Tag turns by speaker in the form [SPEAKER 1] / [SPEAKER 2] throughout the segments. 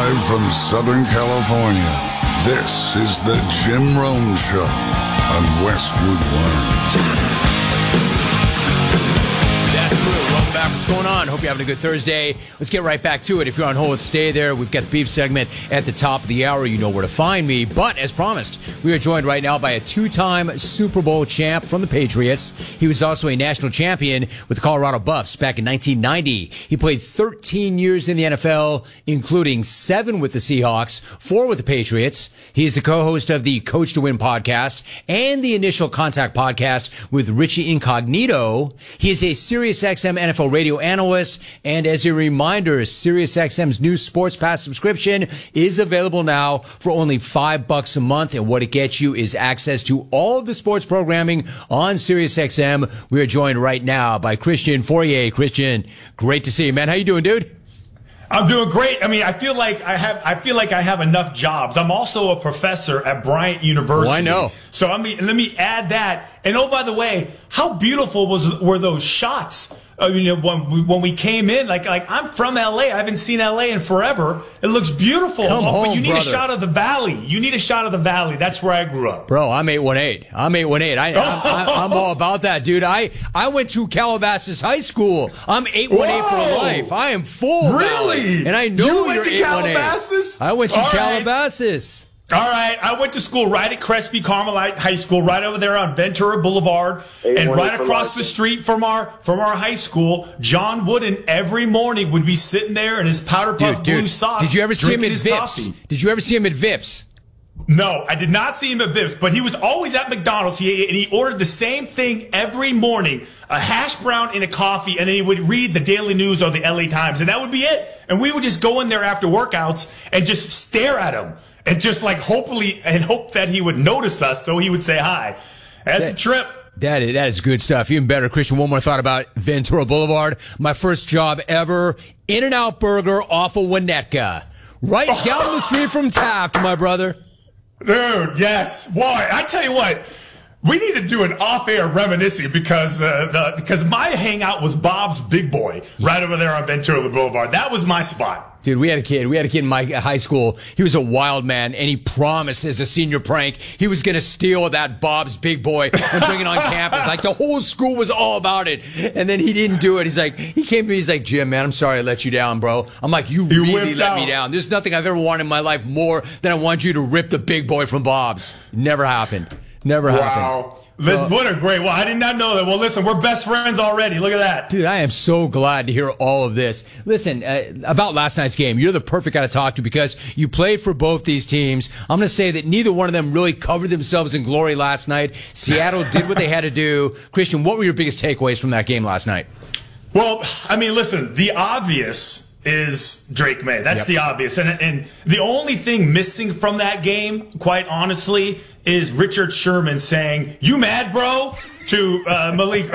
[SPEAKER 1] Live from Southern California, this is the Jim Rome Show on Westwood One.
[SPEAKER 2] That's true. Welcome back. What's going on? Hope you're having a good Thursday. Let's get right back to it. If you're on hold, stay there. We've got the beef segment at the top of the hour. You know where to find me. But as promised, we are joined right now by a two-time Super Bowl champ from the Patriots. He was also a national champion with the Colorado Buffs back in 1990. He played 13 years in the NFL, including 7 with the Seahawks, 4 with the Patriots. He's the co-host of the Coach to Win podcast and the Initial Contact podcast with Richie Incognito. He is a SiriusXM NFL radio analyst, and as a reminder, SiriusXM's new Sports Pass subscription is available now for only $5 a month, and what it gets you is access to all of the sports programming on SiriusXM. We are joined right now by Christian Fauria. Christian, great to see you, man. How you doing, dude?
[SPEAKER 3] I'm doing great. I mean, I feel like I have enough jobs. I'm also a professor at Bryant University.
[SPEAKER 2] Oh, I know.
[SPEAKER 3] So let me add that. And oh, by the way, how beautiful were those shots? When we came in, like I'm from LA. I haven't seen LA in forever. It looks beautiful.
[SPEAKER 2] Come home,
[SPEAKER 3] but you need
[SPEAKER 2] brother.
[SPEAKER 3] a shot of the valley. You need a shot of the valley. That's where I grew up.
[SPEAKER 2] Bro, I'm 818. I'm all about that, dude. I went to Calabasas High School. I'm 818 for life. I am full.
[SPEAKER 3] Really?
[SPEAKER 2] Valley. And I know
[SPEAKER 3] you went
[SPEAKER 2] you're
[SPEAKER 3] to
[SPEAKER 2] 818.
[SPEAKER 3] Calabasas?
[SPEAKER 2] I went to
[SPEAKER 3] All
[SPEAKER 2] Calabasas.
[SPEAKER 3] All right, I went to school right at Crespi Carmelite High School, right over there on Ventura Boulevard, and right across the street from our high school. John Wooden every morning would be sitting there in his powder puff blue socks.
[SPEAKER 2] Did you ever see him at Vips?
[SPEAKER 3] Coffee.
[SPEAKER 2] Did you ever see him at Vips?
[SPEAKER 3] No, I did not see him at Vips, but he was always at McDonald's. And he ordered the same thing every morning, a hash brown and a coffee, and then he would read the Daily News or the LA Times, and that would be it. And we would just go in there after workouts and just stare at him. And just like hope that he would notice us so he would say hi. That's a trip.
[SPEAKER 2] That is good stuff. Even better, Christian, one more thought about Ventura Boulevard. My first job ever, In-N-Out Burger off of Winnetka. Right down the street from Taft, my brother.
[SPEAKER 3] Dude, yes. Boy, I tell you what, we need to do an off-air reminiscing because my hangout was Bob's Big Boy right over there on Ventura Boulevard. That was my spot.
[SPEAKER 2] Dude, we had a kid in my high school. He was a wild man, and he promised as a senior prank he was going to steal that Bob's Big Boy and bring it on campus. Like, the whole school was all about it. And then he didn't do it. He came to me, he's like, Jim, man, I'm sorry I let you down, bro. I'm like, you really let me down. There's nothing I've ever wanted in my life more than I want you to rip the Big Boy from Bob's. Never happened. Never happened.
[SPEAKER 3] Wow. What a great one. I did not know that. Well, listen, we're best friends already. Look at that.
[SPEAKER 2] Dude, I am so glad to hear all of this. Listen, about last night's game, you're the perfect guy to talk to because you played for both these teams. I'm going to say that neither one of them really covered themselves in glory last night. Seattle did what they had to do. Christian, what were your biggest takeaways from that game last night?
[SPEAKER 3] Well, I mean, listen, the obvious is Drake May. That's the obvious. And the only thing missing from that game, quite honestly, is Richard Sherman saying, "You mad, bro?" to Malik,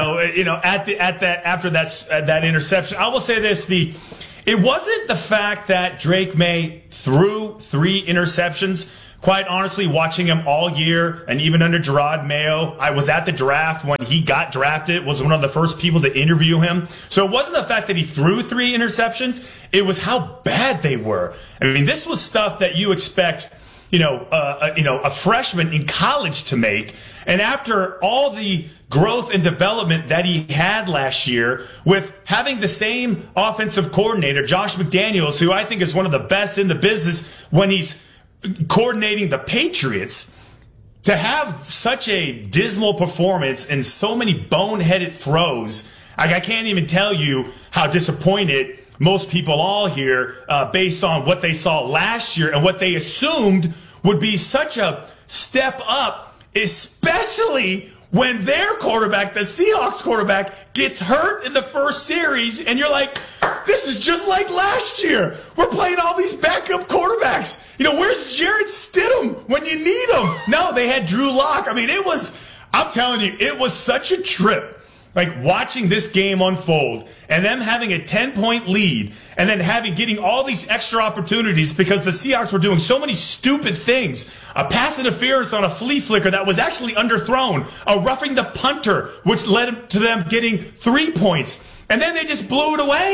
[SPEAKER 3] after that interception. I will say this: it wasn't the fact that Drake May threw 3 interceptions. Quite honestly, watching him all year, and even under Gerard Mayo, I was at the draft when he got drafted, was one of the first people to interview him. So it wasn't the fact that he threw 3 interceptions, it was how bad they were. I mean, this was stuff that you expect, a freshman in college to make. And after all the growth and development that he had last year with having the same offensive coordinator, Josh McDaniels, who I think is one of the best in the business when he's coordinating the Patriots, to have such a dismal performance and so many boneheaded throws, I can't even tell you how disappointed most people all here based on what they saw last year and what they assumed would be such a step up, especially when their quarterback, the Seahawks quarterback, gets hurt in the first series, and you're like, this is just like last year. We're playing all these backup quarterbacks. Where's Jarrett Stidham when you need him? No, they had Drew Lock. I mean, I'm telling you, it was such a trip. Like watching this game unfold and them having a 10-point lead and then getting all these extra opportunities because the Seahawks were doing so many stupid things. A pass interference on a flea flicker that was actually underthrown. A roughing the punter, which led to them getting 3 points. And then they just blew it away.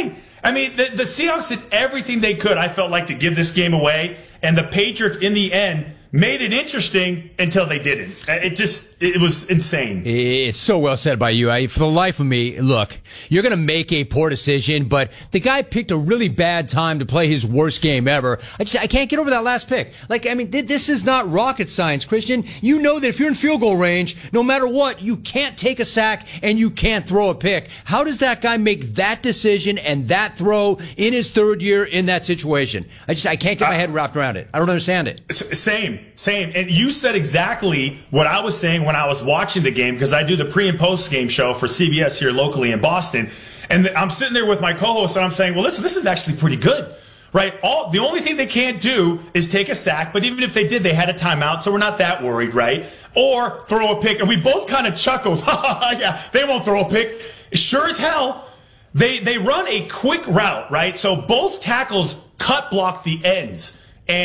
[SPEAKER 3] I mean, the Seahawks did everything they could, I felt like, to give this game away. And the Patriots, in the end, made it interesting until they didn't. It was insane.
[SPEAKER 2] It's so well said by you. For the life of me, look, you're going to make a poor decision, but the guy picked a really bad time to play his worst game ever. I can't get over that last pick. Like, I mean, this is not rocket science, Christian. You know that if you're in field goal range, no matter what, you can't take a sack and you can't throw a pick. How does that guy make that decision and that throw in his third year in that situation? I can't get my head wrapped around it. I don't understand it.
[SPEAKER 3] Same. And you said exactly what I was saying when I was watching the game, because I do the pre and post game show for CBS here locally in Boston. And I'm sitting there with my co-host and I'm saying, well, listen, this is actually pretty good, right? The only thing they can't do is take a sack. But even if they did, they had a timeout. So we're not that worried, right? Or throw a pick. And we both kind of chuckled. Yeah, they won't throw a pick. Sure as hell. They run a quick route, right? So both tackles cut block the ends.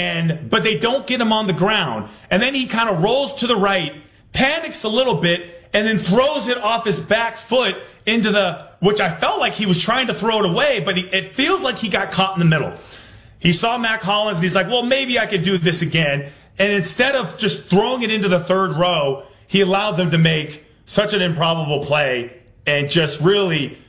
[SPEAKER 3] But they don't get him on the ground. And then he kind of rolls to the right, panics a little bit, and then throws it off his back foot into which I felt like he was trying to throw it away, but it feels like he got caught in the middle. He saw Mac Hollins and he's like, well, maybe I could do this again. And instead of just throwing it into the third row, he allowed them to make such an improbable play and just really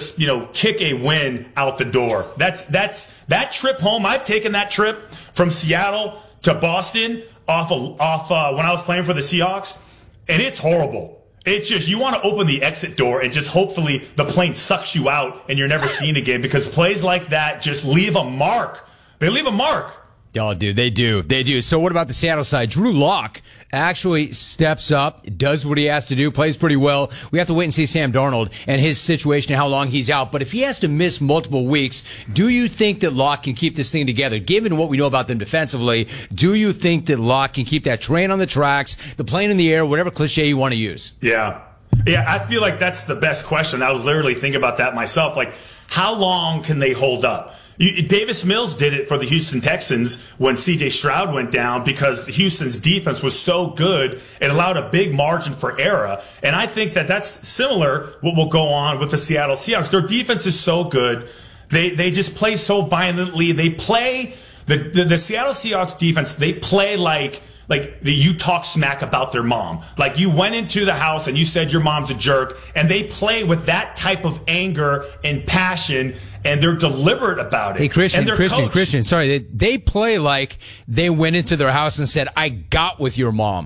[SPEAKER 3] kick a win out the door. That's that trip home. I've taken that trip from Seattle to Boston off when I was playing for the Seahawks, and it's horrible. It's just, you want to open the exit door and just hopefully the plane sucks you out and you're never seen again, because plays like that just leave a mark. They leave a mark.
[SPEAKER 2] Oh, dude, they do. So what about the Seattle side? Drew Lock actually steps up, does what he has to do, plays pretty well. We have to wait and see Sam Darnold and his situation and how long he's out. But if he has to miss multiple weeks, do you think that Lock can keep this thing together? Given what we know about them defensively, do you think that Lock can keep that train on the tracks, the plane in the air, whatever cliche you want to use?
[SPEAKER 3] Yeah, I feel like that's the best question. I was literally thinking about that myself. Like, how long can they hold up? Davis Mills did it for the Houston Texans when C.J. Stroud went down, because Houston's defense was so good, it allowed a big margin for error. And I think that that's similar what will go on with the Seattle Seahawks. Their defense is so good. They just play so violently. They play the Seattle Seahawks defense. They play like you talk smack about their mom. Like, you went into the house and you said your mom's a jerk, and they play with that type of anger and passion, and they're deliberate about it.
[SPEAKER 2] Hey, Christian, sorry, they play like they went into their house and said, I got with your mom.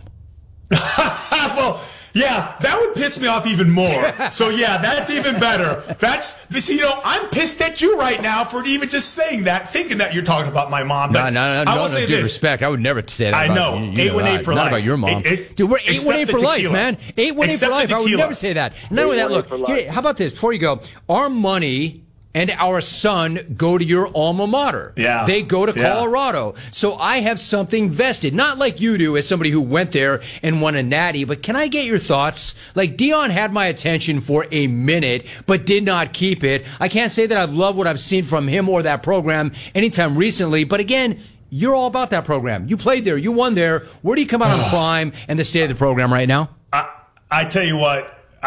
[SPEAKER 3] Well, yeah, that would piss me off even more. So yeah, that's even better. I'm pissed at you right now for even just saying that, thinking that you're talking about my mom.
[SPEAKER 2] No, due respect. I would never say that.
[SPEAKER 3] I know. 818 for life.
[SPEAKER 2] Not about your mom. Dude, we're 818 for life, man. 818 for life. I would never say that. Not only that, look, how about this? Before you go, our money and our son go to your alma mater.
[SPEAKER 3] Yeah.
[SPEAKER 2] They go to Colorado. So I have something vested. Not like you do as somebody who went there and won a natty, but can I get your thoughts? Like, Deion had my attention for a minute, but did not keep it. I can't say that I've loved what I've seen from him or that program anytime recently, but again, you're all about that program. You played there. You won there. Where do you come out on prime and the state of the program right now?
[SPEAKER 3] I tell you what,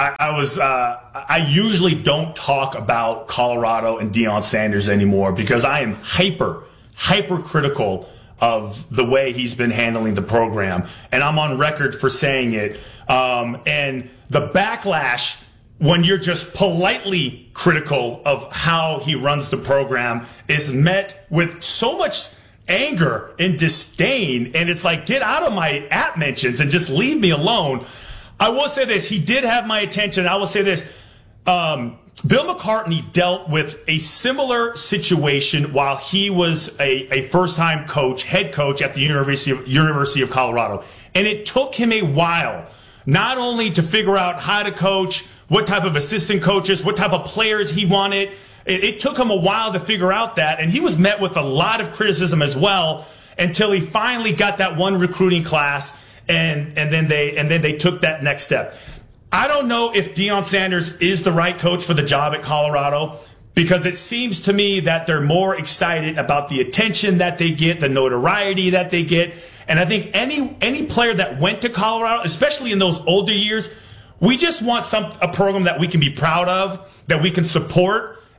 [SPEAKER 3] I usually don't talk about Colorado and Deion Sanders anymore, because I am hyper critical of the way he's been handling the program. And I'm on record for saying it. And the backlash when you're just politely critical of how he runs the program is met with so much anger and disdain. And it's like, get out of my app mentions and just leave me alone. I will say this. He did have my attention. I will say this. Bill McCartney dealt with a similar situation while he was a first-time head coach at the University of Colorado. And it took him a while, not only to figure out how to coach, what type of assistant coaches, what type of players he wanted. It took him a while to figure out that. And he was met with a lot of criticism as well, until he finally got that one recruiting class. And then they took that next step. I don't know if Deion Sanders is the right coach for the job at Colorado, because it seems to me that they're more excited about the attention that they get, the notoriety that they get. And I think any player that went to Colorado, especially in those older years, we just want a program that we can be proud of, that we can support,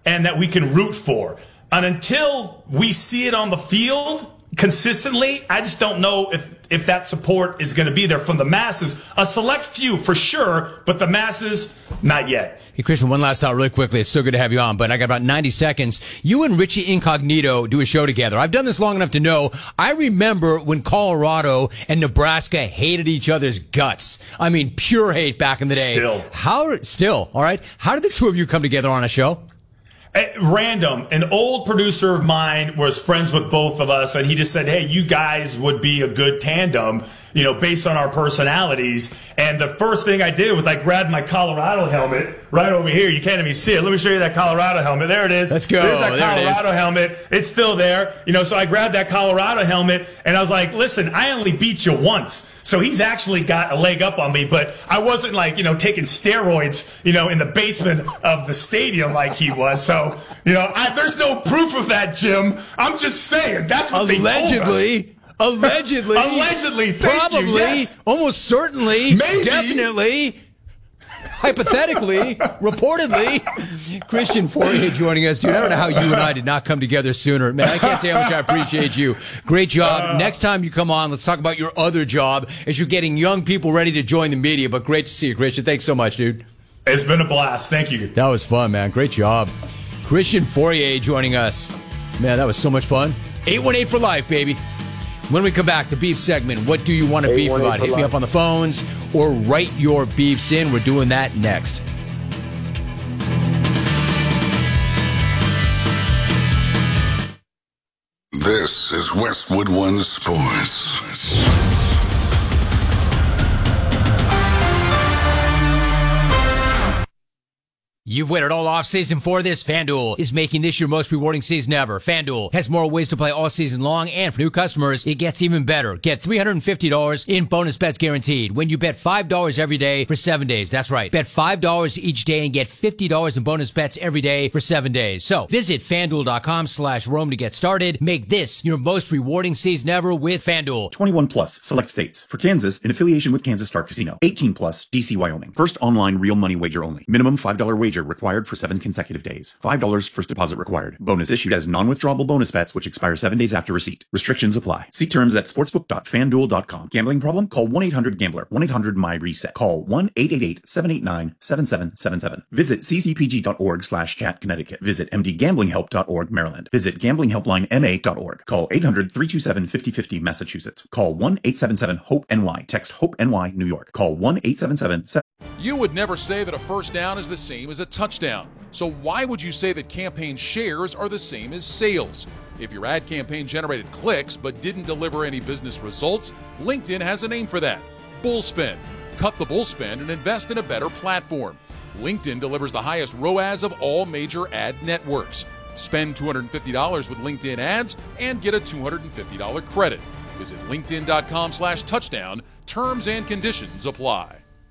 [SPEAKER 3] and that we can root for. And until we see it on the field consistently, I just don't know if that support is going to be there from the masses. A select few for sure, but the masses, not yet.
[SPEAKER 2] Hey, Christian, one last thought really quickly. It's so good to have you on, but I got about 90 seconds. You and Richie Incognito do a show together. I've done this long enough to know. I remember when Colorado and Nebraska hated each other's guts. I mean, pure hate back in the day. Still, all right. How did the two of you come together on a show?
[SPEAKER 3] Random. An old producer of mine was friends with both of us, and he just said, hey, you guys would be a good tandem, based on our personalities. And the first thing I did was I grabbed my Colorado helmet right over here. You can't even see it. Let me show you that Colorado helmet. There it is.
[SPEAKER 2] Let's go.
[SPEAKER 3] There's that Colorado helmet. It's still there. So I grabbed that Colorado helmet, and I was like, listen, I only beat you once. So he's actually got a leg up on me, but I wasn't taking steroids, in the basement of the stadium like he was. So, there's no proof of that, Jim. I'm just saying. That's what they told us. Allegedly.
[SPEAKER 2] Probably.
[SPEAKER 3] You, yes.
[SPEAKER 2] Almost certainly.
[SPEAKER 3] Maybe.
[SPEAKER 2] Definitely. Hypothetically, reportedly, Christian Fauria joining us. Dude, I don't know how you and I did not come together sooner. Man, I can't say how much I appreciate you. Great job. Next time you come on, let's talk about your other job as you're getting young people ready to join the media. But great to see you, Christian. Thanks so much, dude.
[SPEAKER 3] It's been a blast. Thank you.
[SPEAKER 2] That was fun, man. Great job. Christian Fauria joining us. Man, that was so much fun. 818 for life, baby. When we come back, the beef segment, what do you want to beef about? Hit me up on the phones or write your beefs in. We're doing that next.
[SPEAKER 1] This is Westwood One Sports.
[SPEAKER 2] You've waited all off-season for this. FanDuel is making this your most rewarding season ever. FanDuel has more ways to play all season long, and for new customers, it gets even better. Get $350 in bonus bets guaranteed when you bet $5 every day for 7 days. That's right. Bet $5 each day and get $50 in bonus bets every day for 7 days. So visit FanDuel.com/Rome to get started. Make this your most rewarding season ever with FanDuel.
[SPEAKER 4] 21 plus, select states. For Kansas, in affiliation with Kansas Star Casino. 18 plus, DC, Wyoming. First online real money wager only. Minimum $5 wager required for 7 consecutive days. $5 first deposit required. Bonus issued as non-withdrawable bonus bets which expire 7 days after receipt. Restrictions apply. See terms at sportsbook.fanduel.com. Gambling problem? Call 1-800-GAMBLER. 1-800-MY-RESET. Call 1-888-789-7777. Visit ccpg.org/chat Connecticut. Visit mdgamblinghelp.org Maryland. Visit gamblinghelplinema.org. Call 800-327-5050 Massachusetts. Call 1-877-HOPE-NY. Text HOPE-NY New York. Call 1-877-7.
[SPEAKER 5] You would never say that a first down is the same as a touchdown. So why would you say that campaign shares are the same as sales? If your ad campaign generated clicks but didn't deliver any business results, LinkedIn has a name for that. Bullspend. Cut the bullspend and invest in a better platform. LinkedIn delivers the highest ROAS of all major ad networks. Spend $250 with LinkedIn ads and get a $250 credit. Visit linkedin.com/touchdown. Terms and conditions apply.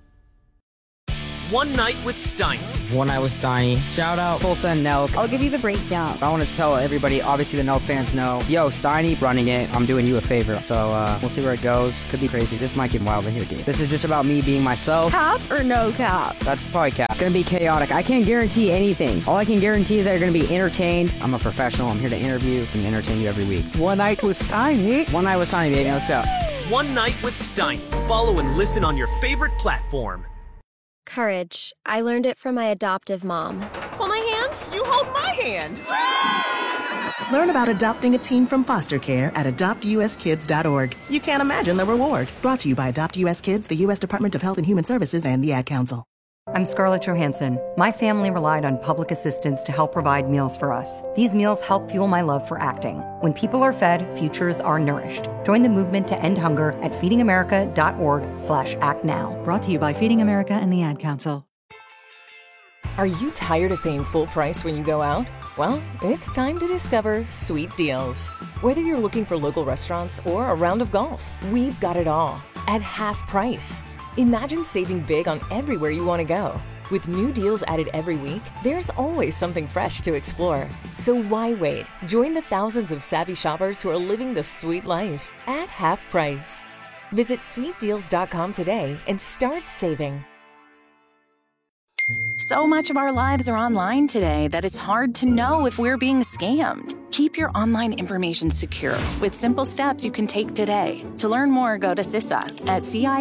[SPEAKER 6] One Night with Steiny.
[SPEAKER 7] One Night with Steiny. Shout out Tulsa and Nelk.
[SPEAKER 8] I'll give you the breakdown.
[SPEAKER 7] I want to tell everybody, obviously the Nelk fans know, yo, Steiny running it, I'm doing you a favor. So we'll see where it goes. Could be crazy. This might get wild in here, dude. This is just about me being myself.
[SPEAKER 8] Cap or no cap?
[SPEAKER 7] That's probably cap. It's gonna be chaotic. I can't guarantee anything. All I can guarantee is that you're gonna be entertained. I'm a professional. I'm here to interview and entertain you every week.
[SPEAKER 8] One Night with Steiny.
[SPEAKER 7] One Night with Steiny, baby. Let's go.
[SPEAKER 6] One Night with Steiny. Follow and listen on your favorite platform.
[SPEAKER 9] Courage. I learned it from my adoptive mom. Hold my hand.
[SPEAKER 10] You hold my hand.
[SPEAKER 11] Learn about adopting a teen from foster care at adoptuskids.org. You can't imagine the reward. Brought to you by Adopt US Kids, the U.S. Department of Health and Human Services, and the Ad Council.
[SPEAKER 12] I'm Scarlett Johansson. My family relied on public assistance to help provide meals for us. These meals help fuel my love for acting. When people are fed, futures are nourished. Join the movement to end hunger at feedingamerica.org/actnow.
[SPEAKER 13] Brought to you by Feeding America and the Ad Council.
[SPEAKER 14] Are you tired of paying full price when you go out? Well, it's time to discover Sweet Deals. Whether you're looking for local restaurants or a round of golf, we've got it all at half price. Imagine saving big on everywhere you want to go. With new deals added every week, there's always something fresh to explore. So why wait? Join the thousands of savvy shoppers who are living the sweet life at half price. Visit sweetdeals.com today and start saving.
[SPEAKER 10] So much of our lives are online today that it's hard to know if we're being scammed. Keep your online information secure with simple steps you can take today. To learn more, go to CISA at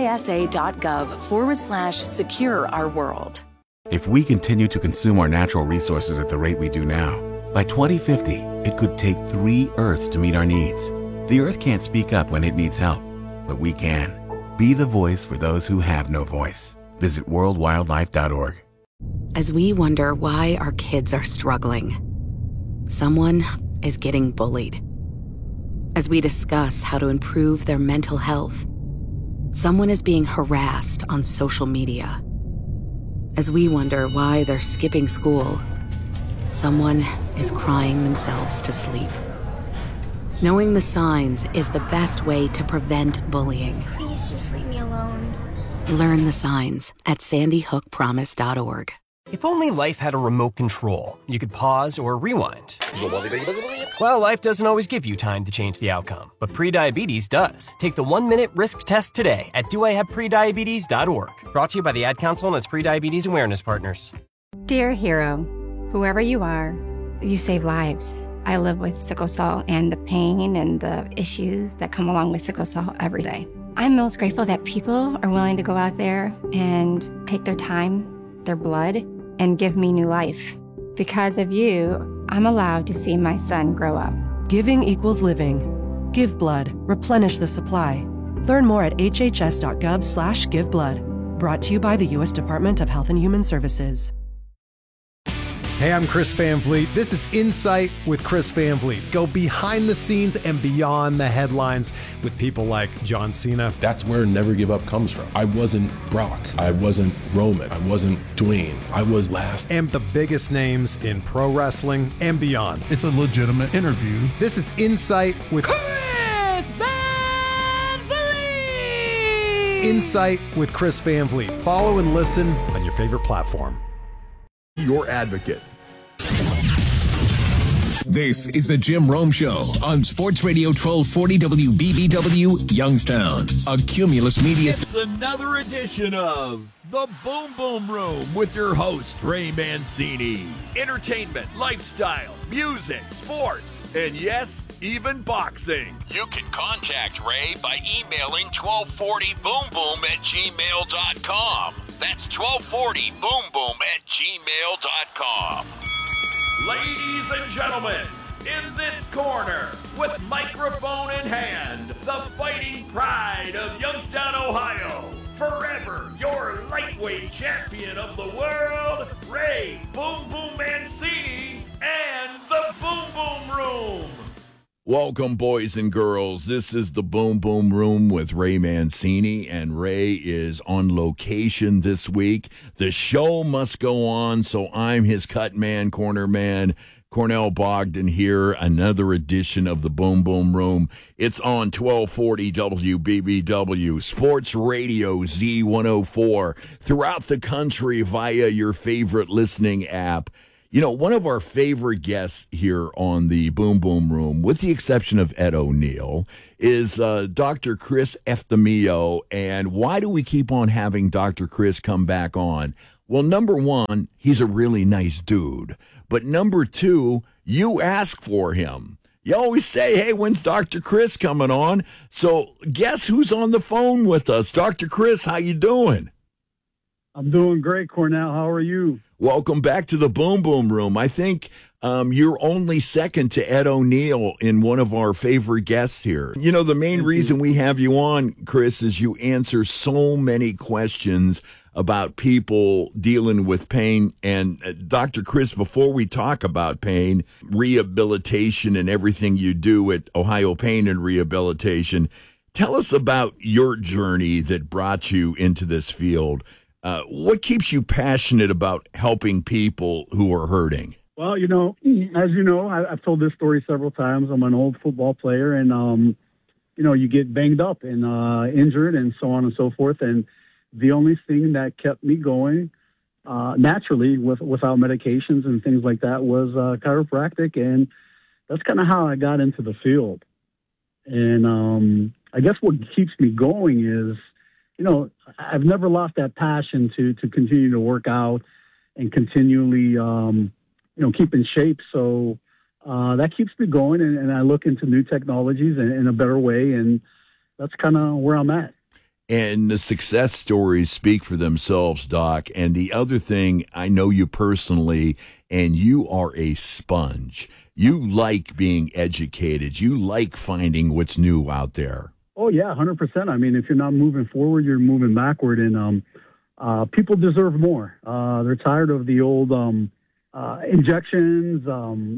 [SPEAKER 10] cisa.gov/secure our world.
[SPEAKER 15] If we continue to consume our natural resources at the rate we do now, by 2050, it could take 3 Earths to meet our needs. The Earth can't speak up when it needs help, but we can. Be the voice for those who have no voice. Visit worldwildlife.org.
[SPEAKER 16] As we wonder why our kids are struggling, someone is getting bullied. As we discuss how to improve their mental health, someone is being harassed on social media. As we wonder why they're skipping school, someone is crying themselves to sleep. Knowing the signs is the best way to prevent bullying.
[SPEAKER 9] Please just leave me alone.
[SPEAKER 16] Learn the signs at sandyhookpromise.org.
[SPEAKER 17] If only life had a remote control, you could pause or rewind. Well, life doesn't always give you time to change the outcome, but prediabetes does. Take the 1-minute risk test today at doihaveprediabetes.org. Brought to you by the Ad Council and its prediabetes awareness partners.
[SPEAKER 18] Dear hero, whoever you are, you save lives. I live with sickle cell and the pain and the issues that come along with sickle cell every day. I'm most grateful that people are willing to go out there and take their time, their blood, and give me new life. Because of you, I'm allowed to see my son grow up.
[SPEAKER 13] Giving equals living. Give blood. Replenish the supply. Learn more at hhs.gov/giveblood. Brought to you by the U.S. Department of Health and Human Services.
[SPEAKER 19] Hey, I'm Chris Van Vliet. This is Insight with Chris Van Vliet. Go behind the scenes and beyond the headlines with people like John Cena.
[SPEAKER 20] That's where Never Give Up comes from. I wasn't Brock. I wasn't Roman. I wasn't Dwayne. I was last.
[SPEAKER 19] And the biggest names in pro wrestling and beyond.
[SPEAKER 21] It's a legitimate interview.
[SPEAKER 19] This is Insight with
[SPEAKER 22] Chris Van Vliet!
[SPEAKER 19] Insight with Chris Van Vliet. Follow and listen on your favorite platform.
[SPEAKER 23] Your advocate.
[SPEAKER 24] This is the Jim Rome Show on Sports Radio 1240 WBBW Youngstown, a Cumulus Media.
[SPEAKER 22] It's another edition of the Boom Boom Room with your host, Ray Mancini. Entertainment, lifestyle, music, sports, and yes, even boxing.
[SPEAKER 25] You can contact Ray by emailing 1240boomboom@gmail.com. That's 1240boomboom@gmail.com.
[SPEAKER 22] Ladies and gentlemen, in this corner, with microphone in hand, the fighting pride of Youngstown, Ohio, forever your lightweight champion of the world, Ray Boom Boom Mancini, and the Boom Boom Room.
[SPEAKER 26] Welcome, boys and girls. This is the Boom Boom Room with Ray Mancini, and Ray is on location this week. The show must go on, so I'm his cut man, corner man, Cornell Bogdan here, another edition of the Boom Boom Room. It's on 1240 WBBW, Sports Radio Z104, throughout the country via your favorite listening app. You know, one of our favorite guests here on the Boom Boom Room, with the exception of Ed O'Neill, is Dr. Chris Efthimiou. And why do we keep on having Dr. Chris come back on? Well, number one, he's a really nice dude. But number two, you ask for him. You always say, hey, when's Dr. Chris coming on? So guess who's on the phone with us? Dr. Chris, how you doing?
[SPEAKER 27] I'm doing great, Cornell. How are you?
[SPEAKER 26] Welcome back to the Boom Boom Room. I think you're only second to Ed O'Neill in one of our favorite guests here. You know, the main reason we have you on, Chris, is you answer so many questions about people dealing with pain. And Dr. Chris, before we talk about pain, rehabilitation, and everything you do at Ohio Pain and Rehabilitation, tell us about your journey that brought you into this field. What keeps you passionate about helping people who are hurting?
[SPEAKER 27] Well, you know, as you know, I've told this story several times. I'm an old football player, and, you know, you get banged up and injured and so on and so forth. And the only thing that kept me going naturally without medications and things like that was chiropractic. And that's kind of how I got into the field. And I guess what keeps me going is, you know, I've never lost that passion to continue to work out and continually, keep in shape. So that keeps me going, and I look into new technologies in a better way, and that's kind of where I'm at.
[SPEAKER 26] And the success stories speak for themselves, Doc. And the other thing, I know you personally, and you are a sponge. You like being educated. You like finding what's new out there.
[SPEAKER 27] Oh, yeah, 100%. I mean, if you're not moving forward, you're moving backward. And people deserve more. They're tired of the old injections,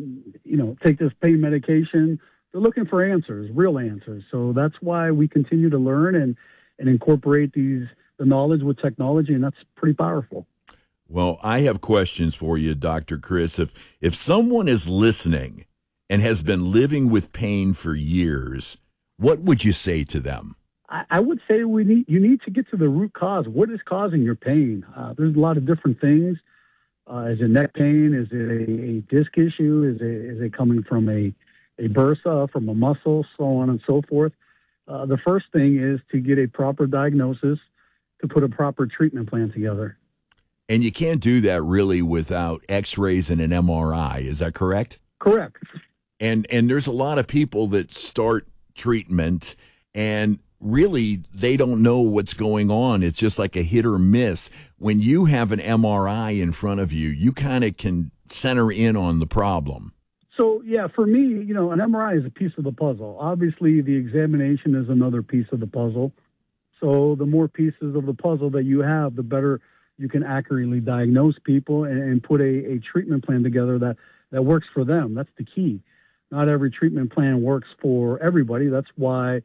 [SPEAKER 27] take this pain medication. They're looking for answers, real answers. So that's why we continue to learn and incorporate the knowledge with technology, and that's pretty powerful.
[SPEAKER 26] Well, I have questions for you, Dr. Chris. If someone is listening and has been living with pain for years, what would you say to them?
[SPEAKER 27] I would say you need to get to the root cause. What is causing your pain? There's a lot of different things. Is it neck pain? Is it a disc issue? Is it coming from a bursa, from a muscle, so on and so forth? The first thing is to get a proper diagnosis, to put a proper treatment plan together.
[SPEAKER 26] And you can't do that really without x-rays and an MRI. Is that correct?
[SPEAKER 27] Correct.
[SPEAKER 26] And there's a lot of people that start treatment and really they don't know what's going on. It's just like a hit or miss. When you have an MRI in front of you, you kind of can center in on the problem.
[SPEAKER 27] So, yeah, for me, an MRI is a piece of the puzzle. Obviously, the examination is another piece of the puzzle. So the more pieces of the puzzle that you have, the better you can accurately diagnose people and put a treatment plan together that works for them. That's the key. Not every treatment plan works for everybody. That's why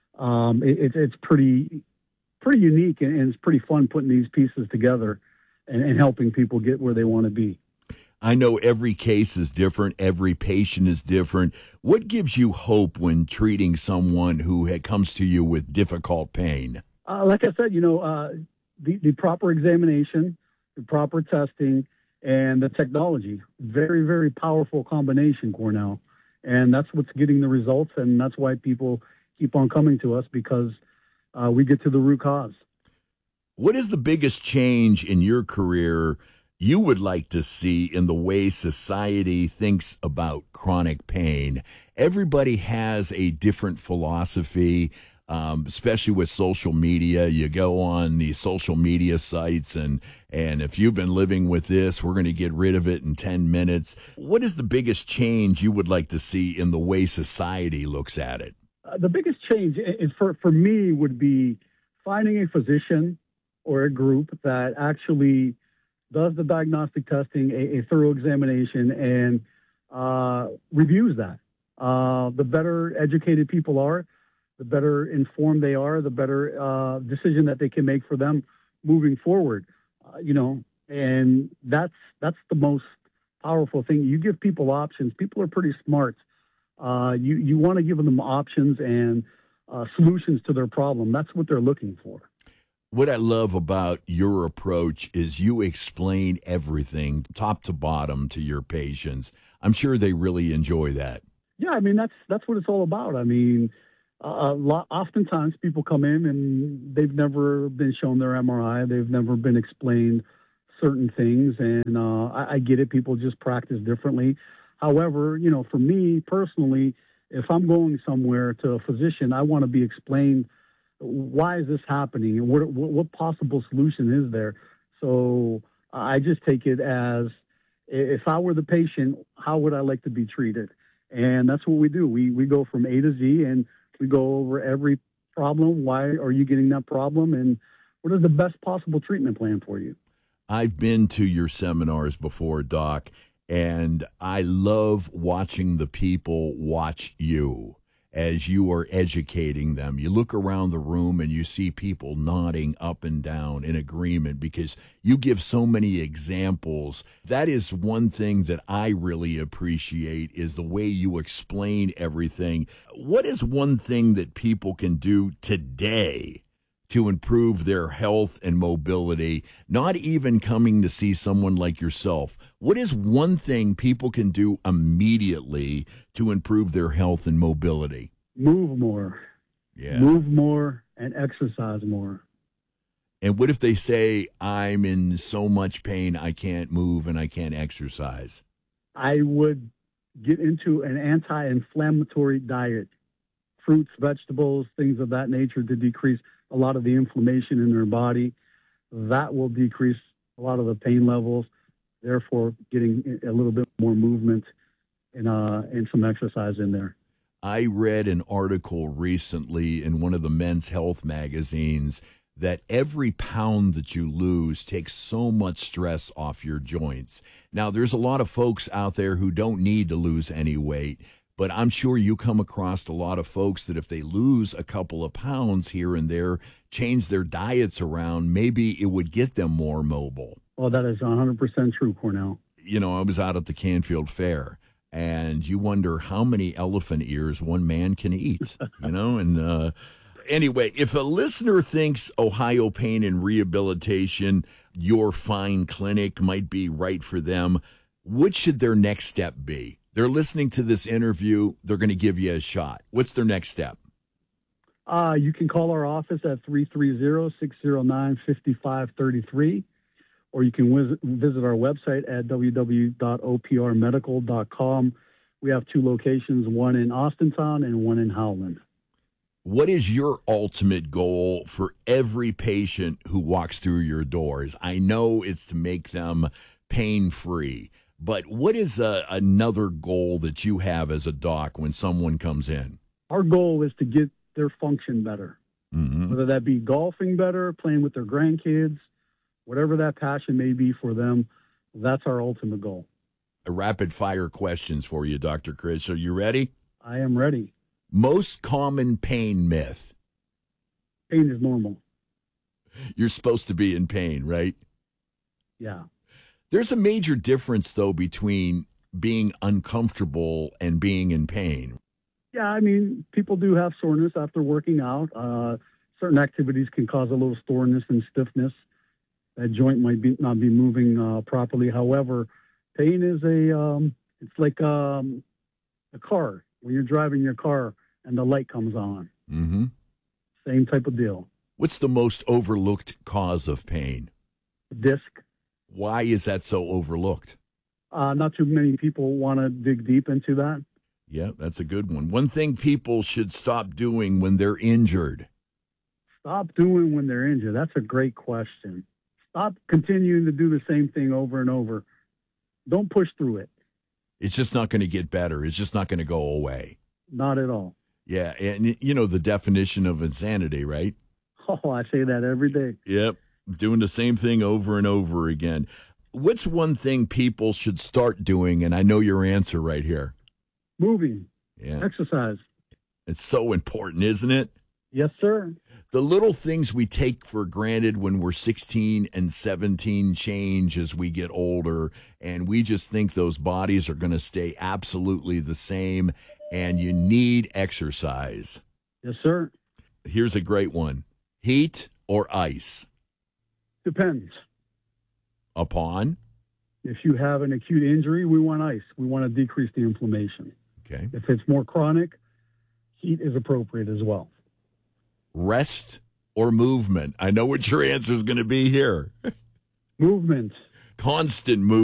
[SPEAKER 27] it's pretty unique, and it's pretty fun putting these pieces together and helping people get where they want to be.
[SPEAKER 26] I know every case is different. Every patient is different. What gives you hope when treating someone who comes to you with difficult pain?
[SPEAKER 27] Like I said, the proper examination, the proper testing, and the technology. Very, very powerful combination, Cornell. And that's what's getting the results, and that's why people keep on coming to us, because we get to the root cause.
[SPEAKER 26] What is the biggest change in your career you would like to see in the way society thinks about chronic pain? Everybody has a different philosophy, especially with social media. You go on the social media sites and if you've been living with this, we're going to get rid of it in 10 minutes. What is the biggest change you would like to see in the way society looks at it?
[SPEAKER 27] The biggest change for me would be finding a physician or a group that actually does the diagnostic testing, a thorough examination, and reviews that. The better educated people are, the better informed they are, the better decision that they can make for them moving forward. And that's the most powerful thing. You give people options. People are pretty smart. You want to give them options and solutions to their problem. That's what they're looking for.
[SPEAKER 26] What I love about your approach is you explain everything top to bottom to your patients. I'm sure they really enjoy that.
[SPEAKER 27] Yeah, I mean, that's what it's all about. I mean, oftentimes people come in and they've never been shown their MRI. They've never been explained certain things. And I get it. People just practice differently. However, for me personally, if I'm going somewhere to a physician, I want to be explained, why is this happening, and what possible solution is there? So I just take it as, if I were the patient, how would I like to be treated? And that's what we do. We go from A to Z, and we go over every problem. Why are you getting that problem? And what is the best possible treatment plan for you?
[SPEAKER 26] I've been to your seminars before, Doc, and I love watching the people watch you as you are educating them. You look around the room and you see people nodding up and down in agreement because you give so many examples. That is one thing that I really appreciate, is the way you explain everything. What is one thing that people can do today to improve their health and mobility, not even coming to see someone like yourself? What is one thing people can do immediately to improve their health and mobility?
[SPEAKER 27] Move more.
[SPEAKER 26] Yeah.
[SPEAKER 27] Move more and exercise more.
[SPEAKER 26] And what if they say, I'm in so much pain, I can't move and I can't exercise?
[SPEAKER 27] I would get into an anti-inflammatory diet, fruits, vegetables, things of that nature to decrease a lot of the inflammation in their body. That will decrease a lot of the pain levels, therefore getting a little bit more movement and some exercise in there.
[SPEAKER 26] I read an article recently in one of the Men's Health magazines that every pound that you lose takes so much stress off your joints. Now, there's a lot of folks out there who don't need to lose any weight, but I'm sure you come across a lot of folks that if they lose a couple of pounds here and there, change their diets around, maybe it would get them more mobile.
[SPEAKER 27] Oh, that is 100% true, Cornell.
[SPEAKER 26] You know, I was out at the Canfield Fair, and you wonder how many elephant ears one man can eat, you know, and anyway, if a listener thinks Ohio Pain and Rehabilitation, your fine clinic, might be right for them, what should their next step be? They're listening to this interview. They're going to give you a shot. What's their next step?
[SPEAKER 27] You can call our office at 330-609-5533, or you can visit our website at www.oprmedical.com. We have 2 locations, one in Austintown and one in Howland.
[SPEAKER 26] What is your ultimate goal for every patient who walks through your doors? I know it's to make them pain-free, but what is another goal that you have as a doc when someone comes in?
[SPEAKER 27] Our goal is to get their function better, whether that be golfing better, playing with their grandkids, whatever that passion may be for them. That's our ultimate goal.
[SPEAKER 26] Rapid-fire questions for you, Dr. Chris. Are you ready?
[SPEAKER 27] I am ready.
[SPEAKER 26] Most common pain myth.
[SPEAKER 27] Pain is normal.
[SPEAKER 26] You're supposed to be in pain, right?
[SPEAKER 27] Yeah.
[SPEAKER 26] There's a major difference, though, between being uncomfortable and being in pain.
[SPEAKER 27] Yeah, I mean, people do have soreness after working out. Certain activities can cause a little soreness and stiffness. That joint might not be moving properly. However, pain is it's like a car. When you're driving your car and the light comes on.
[SPEAKER 26] Mm-hmm.
[SPEAKER 27] Same type of deal.
[SPEAKER 26] What's the most overlooked cause of pain?
[SPEAKER 27] Disc.
[SPEAKER 26] Why is that so overlooked?
[SPEAKER 27] Not too many people want to dig deep into that.
[SPEAKER 26] Yeah, that's a good one. One thing people should stop doing when they're injured.
[SPEAKER 27] Stop doing when they're injured. That's a great question. Stop continuing to do the same thing over and over. Don't push through it.
[SPEAKER 26] It's just not going to get better. It's just not going to go away.
[SPEAKER 27] Not at all.
[SPEAKER 26] Yeah, and you know the definition of insanity, right?
[SPEAKER 27] Oh, I say that every day.
[SPEAKER 26] Yep, doing the same thing over and over again. What's one thing people should start doing? And I know your answer right here.
[SPEAKER 27] Moving.
[SPEAKER 26] Yeah.
[SPEAKER 27] Exercise.
[SPEAKER 26] It's so important, isn't it?
[SPEAKER 27] Yes, sir.
[SPEAKER 26] The little things we take for granted when we're 16 and 17 change as we get older, and we just think those bodies are going to stay absolutely the same, and you need exercise.
[SPEAKER 27] Yes, sir.
[SPEAKER 26] Here's a great one. Heat or ice?
[SPEAKER 27] Depends.
[SPEAKER 26] Upon?
[SPEAKER 27] If you have an acute injury, we want ice. We want to decrease the inflammation.
[SPEAKER 26] Okay.
[SPEAKER 27] If it's more chronic, heat is appropriate as well.
[SPEAKER 26] Rest or movement? I know what your answer is going to be here.
[SPEAKER 27] Movement.
[SPEAKER 26] Constant movement.